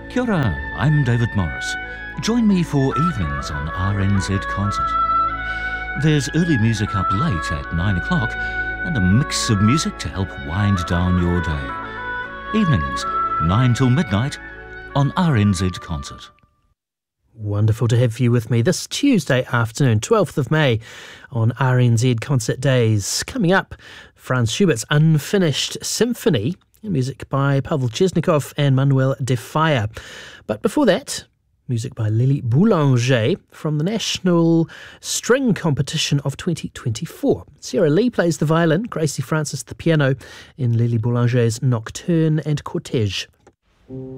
Kia ora, I'm David Morris. Join me for evenings on RNZ Concert. There's early music up late at 9 o'clock and a mix of music to help wind down your day. Evenings, 9 till midnight on RNZ Concert. Wonderful to have you with me this Tuesday afternoon, 12th of May, on RNZ Concert Days. Coming up, Franz Schubert's Unfinished Symphony, music by Pavel Chesnikov and Manuel de Falla. But before that, music by Lily Boulanger from the National String Competition of 2024. Sarah Lee plays the violin, Gracie Francis the piano in Lily Boulanger's Nocturne and Cortège.